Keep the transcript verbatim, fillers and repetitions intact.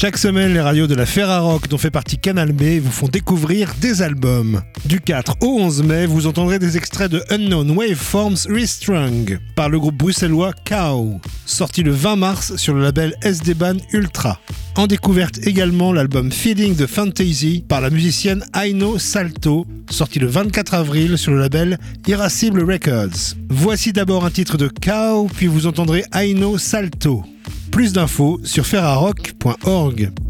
Chaque semaine, les radios de la Ferrarock, dont fait partie Canal B, vous font découvrir des albums. Du quatre au onze mai, vous entendrez des extraits de Unknown Waveforms Restrung par le groupe bruxellois Cow, sorti le vingt mars sur le label S D Ban Ultra. En découverte également l'album Feeding the Fantasy par la musicienne Aino Salto, sorti le vingt-quatre avril sur le label Irascible Records. Voici d'abord un titre de Cow, puis vous entendrez Aino Salto. Plus d'infos sur ferrarock point org.